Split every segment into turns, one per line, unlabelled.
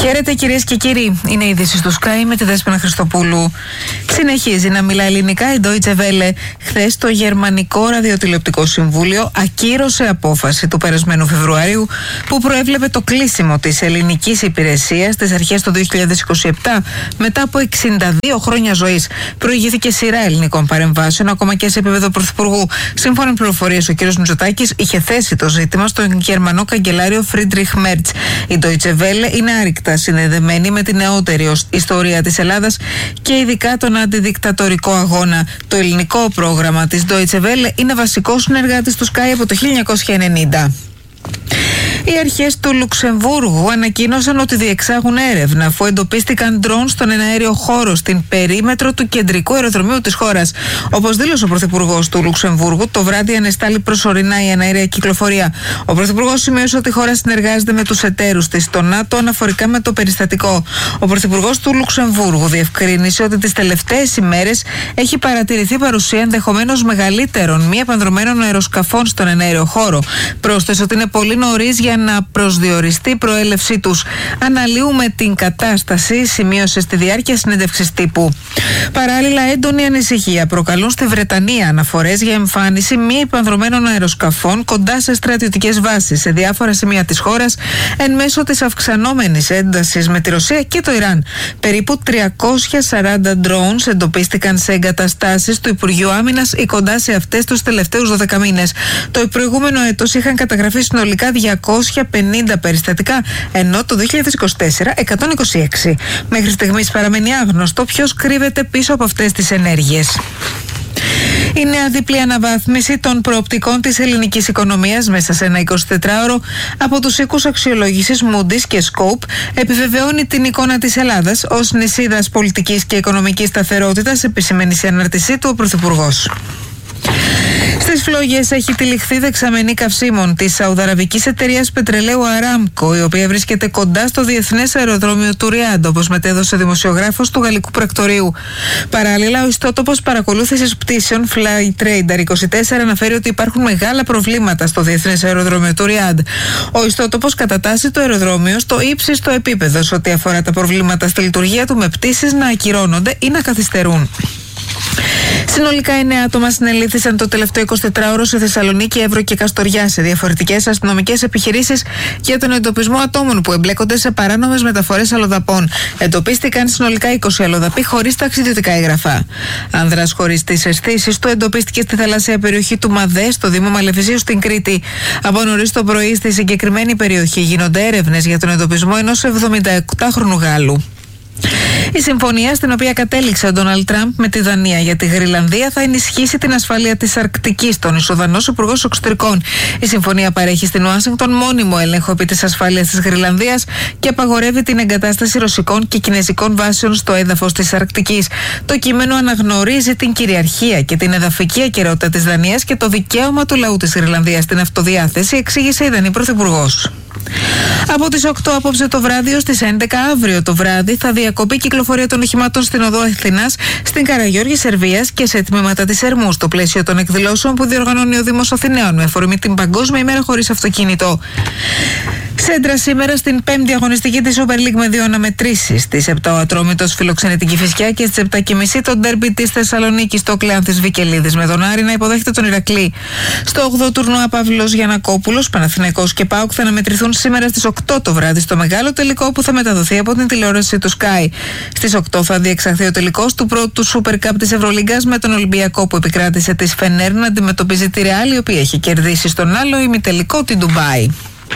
Χαίρετε κυρίες και κύριοι, είναι η είδηση του Sky με τη Δέσποινα Χριστοπούλου. Συνεχίζει να μιλά ελληνικά η Deutsche Welle. Χθες το Γερμανικό Ραδιοτηλεοπτικό Συμβούλιο ακύρωσε απόφαση του περασμένου Φεβρουαρίου που προέβλεπε το κλείσιμο της ελληνικής υπηρεσίας στις αρχές του 2027 μετά από 62 χρόνια ζωής. Προηγήθηκε σειρά ελληνικών παρεμβάσεων, ακόμα και σε επίπεδο πρωθυπουργού. Σύμφωνα με πληροφορίες, ο κ. Μητσοτάκης είχε θέσει το ζήτημα στον Γερμανό καγκελάριο Φρίντριχ Μέρτς. Η Deutsche Welle είναι άρρηκτα συνδεδεμένη με την νεότερη ιστορία της Ελλάδας και ειδικά τον αντιδικτατορικό αγώνα. Το ελληνικό πρόγραμμα της Deutsche Welle είναι βασικό συνεργάτης του Sky από το 1990. Οι αρχές του Λουξεμβούργου ανακοίνωσαν ότι διεξάγουν έρευνα αφού εντοπίστηκαν ντρόουν στον εναέριο χώρο στην περίμετρο του κεντρικού αεροδρομίου της χώρας. Όπως δήλωσε ο Πρωθυπουργός του Λουξεμβούργου, το βράδυ ανεστάλλει προσωρινά η εναέρια κυκλοφορία. Ο Πρωθυπουργός σημείωσε ότι η χώρα συνεργάζεται με τους εταίρους της στο ΝΑΤΟ αναφορικά με το περιστατικό. Ο Πρωθυπουργός του Λουξεμβούργου διευκρίνησε ότι τις τελευταίες ημέρες έχει παρατηρηθεί παρουσία ενδεχομένως μεγαλύτερων μη επανδρωμένων αεροσκαφών στον εναέριο χώρο. Πρόσθεσε ότι είναι πολύ νωρίς για να προσδιοριστεί η προέλευσή τους. Αναλύουμε την κατάσταση, σημείωσε στη διάρκεια συνέντευξης τύπου. Παράλληλα, έντονη ανησυχία προκαλούν στη Βρετανία αναφορές για εμφάνιση μη επανδρωμένων αεροσκαφών κοντά σε στρατιωτικές βάσεις σε διάφορα σημεία της χώρας εν μέσω της αυξανόμενης έντασης με τη Ρωσία και το Ιράν. Περίπου 340 drones εντοπίστηκαν σε εγκαταστάσεις του Υπουργείου Άμυνας ή κοντά σε αυτές τους τελευταίους 12 μήνες. Το προηγούμενο έτος είχαν καταγραφεί συνολικά 250 περιστατικά, ενώ το 2024 126. Μέχρι στιγμής παραμένει άγνωστο ποιος κρύβεται πίσω από αυτές τις ενέργειες. Η νέα διπλή αναβάθμιση των προοπτικών της ελληνικής οικονομίας μέσα σε ένα 24ωρο από τους οίκους αξιολόγησης Moody's και Scope επιβεβαιώνει την εικόνα της Ελλάδας ως νησίδας πολιτικής και οικονομικής σταθερότητας, επισημαίνει σε ανάρτησή του ο Πρωθυπουργός. Στις φλόγες έχει τυλιχθεί δεξαμενή καυσίμων της σαουδαραβικής εταιρείας πετρελαίου Aramco, η οποία βρίσκεται κοντά στο διεθνές αεροδρόμιο του Ριάντ, όπως μετέδωσε δημοσιογράφος του γαλλικού πρακτορείου. Παράλληλα, ο ιστότοπος παρακολούθησης πτήσεων Flightradar 24 αναφέρει ότι υπάρχουν μεγάλα προβλήματα στο διεθνές αεροδρόμιο του Ριάντ. Ο ιστότοπος κατατάσσει το αεροδρόμιο στο ύψιστο επίπεδο σε ό,τι αφορά τα προβλήματα στη λειτουργία του, με πτήσεις να ακυρώνονται ή να καθυστερούν. Συνολικά 9 άτομα συνελήφθησαν το τελευταίο 24ωρο σε Θεσσαλονίκη, Εύρο και Καστοριά σε διαφορετικές αστυνομικές επιχειρήσεις για τον εντοπισμό ατόμων που εμπλέκονται σε παράνομες μεταφορές αλλοδαπών. Εντοπίστηκαν συνολικά 20 αλλοδαποί χωρίς ταξιδιωτικά έγγραφα. Άνδρας χωρίς τις αισθήσεις του εντοπίστηκε στη θαλάσσια περιοχή του Μαδέ, στο Δήμο Μαλεβιζίου στην Κρήτη. Από νωρίς το πρωί στη συγκεκριμένη περιοχή γίνονται έρευνες για τον εντοπισμό ενός 78χρονου Γάλλου. Η συμφωνία στην οποία κατέληξε ο Ντόναλντ Τραμπ με τη Δανία για τη Γρυλανδία θα ενισχύσει την ασφάλεια της Αρκτικής, τόνισε ο Δανός Υπουργός Εξωτερικών. Η συμφωνία παρέχει στην Ουάσιγκτον μόνιμο έλεγχο επί της ασφάλειας της Γρυλανδίας και απαγορεύει την εγκατάσταση ρωσικών και κινεζικών βάσεων στο έδαφος της Αρκτικής. Το κείμενο αναγνωρίζει την κυριαρχία και την εδαφική ακεραιότητα της Δανίας και το δικαίωμα του λαού της Γρυλανδίας στην αυτοδιάθεση, εξήγησε η Δανή Πρωθυπουργός. Από τις 8 απόψε το βράδυ ως τις 11 αύριο το βράδυ θα διακοπεί η κυκλοφορία των οχημάτων στην οδό Αθηνάς, στην Καραγιώργη Σερβίας και σε τμήματα της Ερμού, στο πλαίσιο των εκδηλώσεων που διοργανώνει ο Δήμος Αθηναίων με αφορμή την Παγκόσμια ημέρα χωρίς αυτοκίνητο. Σέντρα σήμερα στην 5η αγωνιστική της Super League με 2 αναμετρήσεις. Στις 7 ο Ατρόμητος φιλοξενεί την Κηφισιά και στις 7.30 το ντέρμπι της Θεσσαλονίκης στο Κλεάνθης Βικελίδης με τον Άρη να υποδέχεται τον Ηρακλή. Στο 8ο τουρνουά Παύλος Γιαννακόπουλος, Παναθηναϊκός και ΠΑΟΚ θα αναμετρηθούν σήμερα στις 8 το βράδυ στο μεγάλο τελικό που θα μεταδοθεί από την τηλεόραση του Sky. Στις 8 θα διεξαχθεί ο τελικός του πρώτου Super Cup της Ευρωλίγκας με τον Ολυμπιακό που επικράτησε της Φενέρ να αντιμετωπίζει τη Ρεάλ, η οποία έχει κερδίσει στον άλλο ημιτελικό την Ντουμπάι.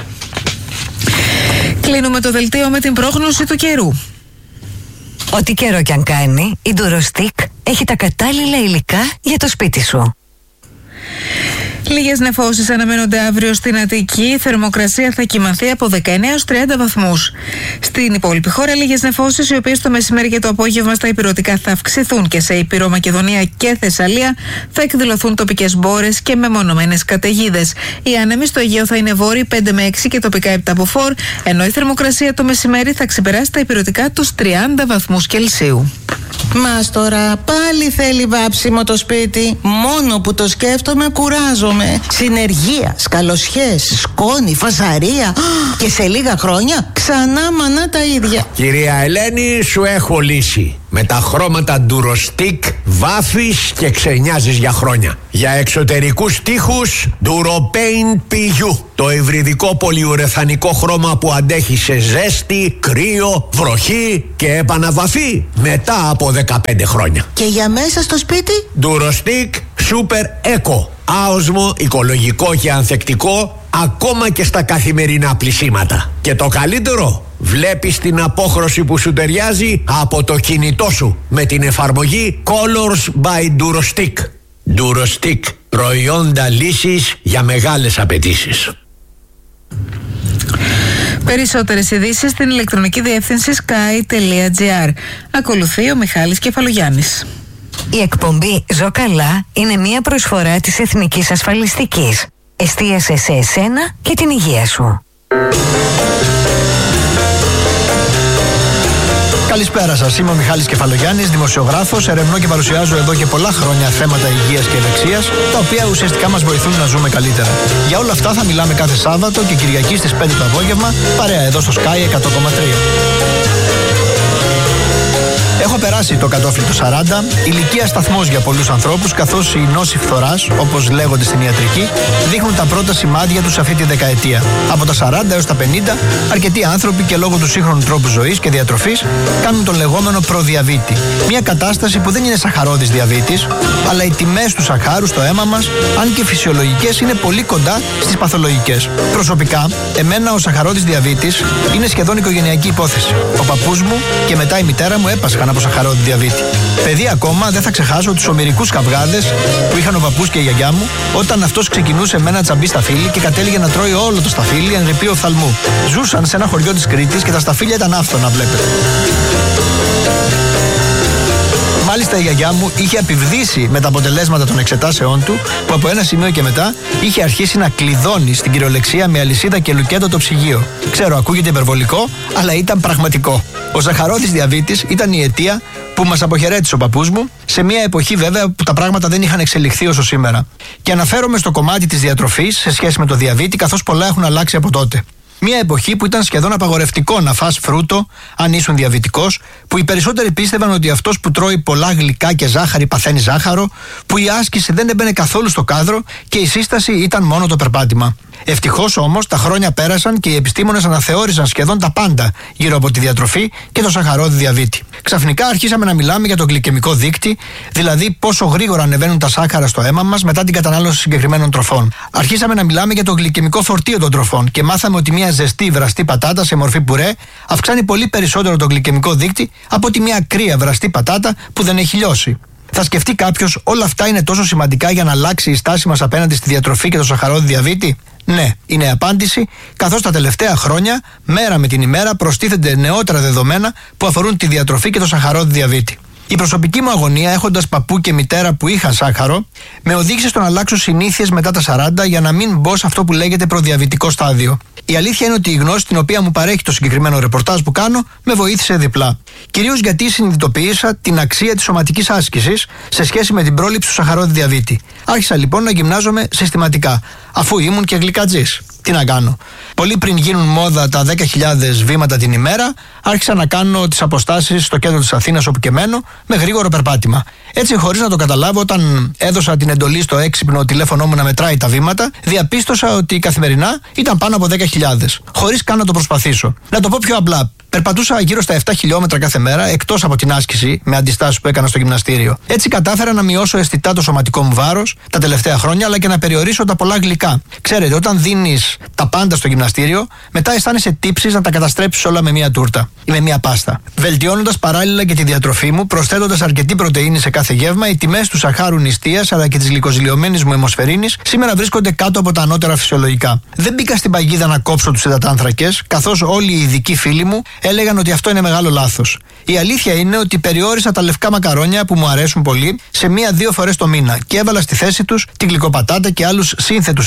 Κλείνουμε το δελτίο με την πρόγνωση του καιρού.
Ό,τι καιρό κι αν κάνει, η Durostic έχει τα κατάλληλα υλικά για το σπίτι σου.
Λίγες νεφώσεις αναμένονται αύριο στην Αττική. Η θερμοκρασία θα κυμανθεί από 19 έως 30 βαθμούς. Στην υπόλοιπη χώρα, λίγες νεφώσεις, οι οποίες το μεσημέρι και το απόγευμα στα ηπειρωτικά θα αυξηθούν και σε Ηπειρό, Μακεδονία και Θεσσαλία θα εκδηλωθούν τοπικές μπόρες και μεμονωμένες καταιγίδες. Οι άνεμοι στο Αιγαίο θα είναι βόρειοι 5 με 6 και τοπικά 7 από φορ, ενώ η θερμοκρασία το μεσημέρι θα ξεπεράσει τα ηπειρωτικά τους 30 βαθμούς Κελσίου.
Μας τώρα πάλι θέλει βάψιμο το σπίτι. Μόνο που το σκέφτομαι κουράζομαι. πούμε, συνεργεία, σκαλοσιές, σκόνη, φασαρία και σε λίγα χρόνια ξανά μανά τα ίδια.
Κυρία Ελένη, σου έχω λύση. Με τα χρώματα Durostic βάφεις και ξενιάζεις για χρόνια. Για εξωτερικούς τοίχους Duropaint PU. Το υβριδικό πολυουρεθανικό χρώμα που αντέχει σε ζέστη, κρύο, βροχή και επαναβαφή μετά από 15 χρόνια.
Και για μέσα στο σπίτι?
Durostic Super Eco. Άοσμο, οικολογικό και ανθεκτικό ακόμα και στα καθημερινά πλυσίματα. Και το καλύτερο, βλέπεις την απόχρωση που σου ταιριάζει από το κινητό σου με την εφαρμογή Colors by Durostic. Durostic, προϊόντα λύσης για μεγάλες απαιτήσεις.
Περισσότερες ειδήσεις στην ηλεκτρονική διεύθυνση sky.gr. Ακολουθεί ο Μιχάλης Κεφαλογιάννης.
Η εκπομπή «Ζω καλά» είναι μια προσφορά της Εθνικής Ασφαλιστικής. Εστίασε σε εσένα και την υγεία σου.
Καλησπέρα σας, είμαι ο Μιχάλης Κεφαλογιάννης, δημοσιογράφος, ερευνώ και παρουσιάζω εδώ και πολλά χρόνια θέματα υγείας και ευεξίας, τα οποία ουσιαστικά μας βοηθούν να ζούμε καλύτερα. Για όλα αυτά θα μιλάμε κάθε Σάββατο και Κυριακή στις 5 το απόγευμα, παρέα εδώ στο Sky 100,3. Έχω περάσει το κατόφλι του 40, ηλικία σταθμός για πολλούς ανθρώπους, καθώς οι νόσοι φθοράς, όπως λέγονται στην ιατρική, δείχνουν τα πρώτα σημάδια τους αυτή τη δεκαετία. Από τα 40 έως τα 50, αρκετοί άνθρωποι και λόγω του σύγχρονου τρόπου ζωής και διατροφής κάνουν τον λεγόμενο προδιαβήτη. Μια κατάσταση που δεν είναι σαχαρόδης διαβήτης, αλλά οι τιμές του σαχάρου στο αίμα μας, αν και φυσιολογικές, είναι πολύ κοντά στις παθολογικές. Προσωπικά, εμένα ο σαχαρόδης διαβήτης είναι σχεδόν οικογενειακή υπόθεση. Ο παππούς μου και μετά η μητέρα μου έπασχαν από σαχαρόδη διαβήτη. Παιδί ακόμα, δεν θα ξεχάσω τους ομηρικούς καυγάδες που είχαν ο παππούς και η γιαγιά μου όταν αυτός ξεκινούσε με ένα τσαμπί σταφύλι και κατέληγε να τρώει όλο το σταφύλι εν ρηπείο οφθαλμού. Ζούσαν σε ένα χωριό της Κρήτης και τα σταφύλια ήταν άφθονα, βλέπετε. Μάλιστα η γιαγιά μου είχε επιβδίσει με τα αποτελέσματα των εξετάσεών του, που από ένα σημείο και μετά είχε αρχίσει να κλειδώνει στην κυριολεξία με αλυσίδα και λουκέτο το ψυγείο. Ξέρω, ακούγεται υπερβολικό, αλλά ήταν πραγματικό. Ο σαχαρόδης διαβήτης ήταν η αιτία που μας αποχαιρέτησε ο παππούς μου, σε μια εποχή βέβαια που τα πράγματα δεν είχαν εξελιχθεί όσο σήμερα. Και αναφέρομαι στο κομμάτι της διατροφής σε σχέση με το διαβήτη, καθώς πολλά έχουν αλλάξει από τότε. Μια εποχή που ήταν σχεδόν απαγορευτικό να φας φρούτο αν ήσουν διαβητικός, που οι περισσότεροι πίστευαν ότι αυτός που τρώει πολλά γλυκά και ζάχαρη παθαίνει ζάχαρο, που η άσκηση δεν έμπαινε καθόλου στο κάδρο και η σύσταση ήταν μόνο το περπάτημα. Ευτυχώς όμως τα χρόνια πέρασαν και οι επιστήμονες αναθεώρησαν σχεδόν τα πάντα γύρω από τη διατροφή και το σαχαρόδι διαβήτη. Ξαφνικά αρχίσαμε να μιλάμε για το γλυκαιμικό δείκτη, δηλαδή πόσο γρήγορα ανεβαίνουν τα σάκχαρα στο αίμα μας μετά την κατανάλωση συγκεκριμένων τροφών. Αρχίσαμε να μιλάμε για το γλυκαιμικό φορτίο των τροφών και μάθαμε ότι μια ζεστή βραστή πατάτα σε μορφή πουρέ αυξάνει πολύ περισσότερο το γλυκαιμικό δείκτη από ότι μια κρύα βραστή πατάτα που δεν έχει λιώσει. Θα σκεφτεί κάποιος, όλα αυτά είναι τόσο σημαντικά για να αλλάξει η στάση μας απέναντι στη διατροφή και το σαχαρόδι διαβήτη? Ναι, είναι η απάντηση, καθώς τα τελευταία χρόνια, μέρα με την ημέρα, προστίθενται νεότερα δεδομένα που αφορούν τη διατροφή και το σαχαρόδι διαβήτη. Η προσωπική μου αγωνία, έχοντας παππού και μητέρα που είχαν σάχαρο, με οδήγησε στο να αλλάξω συνήθειες μετά τα 40 για να μην μπω σε αυτό που λέγεται προδιαβητικό στάδιο. Η αλήθεια είναι ότι η γνώση την οποία μου παρέχει το συγκεκριμένο ρεπορτάζ που κάνω με βοήθησε διπλά. Κυρίως γιατί συνειδητοποίησα την αξία της σωματικής άσκησης σε σχέση με την πρόληψη του σαχαρόδι διαβήτη. Άρχισα λοιπόν να γυμνάζομαι συστηματικά, αφού ήμουν και γλυκατζής. Τι να κάνω. Πολύ πριν γίνουν μόδα τα 10.000 βήματα την ημέρα, άρχισα να κάνω τις αποστάσεις στο κέντρο της Αθήνας όπου και μένω, με γρήγορο περπάτημα. Έτσι, χωρίς να το καταλάβω, όταν έδωσα την εντολή στο έξυπνο τηλέφωνό μου να μετράει τα βήματα, διαπίστωσα ότι καθημερινά ήταν πάνω από 10.000, χωρίς καν να το προσπαθήσω. Να το πω πιο απλά. Περπατούσα γύρω στα 7 χιλιόμετρα κάθε μέρα, εκτός από την άσκηση με αντιστάσεις που έκανα στο γυμναστήριο. Έτσι κατάφερα να μειώσω αισθητά το σωματικό μου βάρος τα τελευταία χρόνια, αλλά και να περιορίσω τα πολλά γλυκά. Ξέρετε, όταν δίνεις τα πάντα στο γυμναστήριο, μετά αισθάνεσαι τύψεις να τα καταστρέψεις όλα με μια τούρτα ή με μια πάστα. Βελτιώνοντας παράλληλα και τη διατροφή μου, προσθέτοντας αρκετή πρωτεΐνη σε κάθε γεύμα, οι τιμές του σαχάρου νηστείας αλλά και της γλυκοζηλιωμένης μου αιμοσφαιρίνης σήμερα βρίσκονται κάτω από τα ανώτερα φυσιολογικά. Δεν μπήκα στην παγίδα να κόψω τους υδατάνθρακες, καθώς όλοι οι ειδικοί φίλοι μου έλεγαν ότι αυτό είναι μεγάλο λάθος. Η αλήθεια είναι ότι περιόρισα τα λευκά μακαρόνια που μου αρέσουν πολύ σε 1-2 φορές το μήνα και έβαλα στη θέση τους τη γλυκοπατάτα και άλλους σύνθετους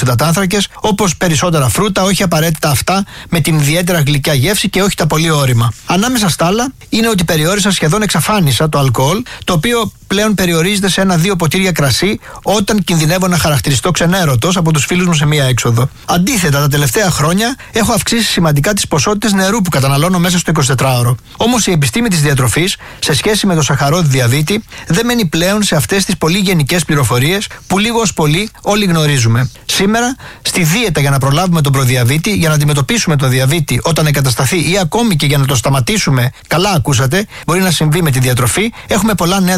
υδατάνθρακες, όπως περισσότερα φρούτα, όχι απαραίτητα αυτά με την ιδιαίτερα γλυκιά γεύση και όχι τα πολύ ώριμα. Ανάμεσα στα άλλα, είναι ότι περιόρισα, σχεδόν εξαφάνισα το αλκοόλ, το οποίο πλέον περιορίζεται σε 1-2 ποτήρια κρασί όταν κινδυνεύω να χαρακτηριστώ ξενέρωτος από τους φίλους μου σε μία έξοδο. Αντίθετα, τα τελευταία χρόνια έχω αυξήσει σημαντικά τις ποσότητες νερού που καταναλώνω μέσα στο 24ωρο. Όμως η επιστήμη της διατροφής, σε σχέση με το σαχαρόδι διαβήτη, δεν μένει πλέον σε αυτές τις πολύ γενικές πληροφορίες που λίγο ως πολύ όλοι γνωρίζουμε. Σήμερα, στη δίαιτα για να προλάβουμε τον προδιαβήτη, για να αντιμετωπίσουμε τον διαβήτη όταν εγκατασταθεί ή ακόμη και για να το σταματήσουμε, καλά ακούσατε, μπορεί να συμβεί με τη διατροφή, έχουμε πολλά νέα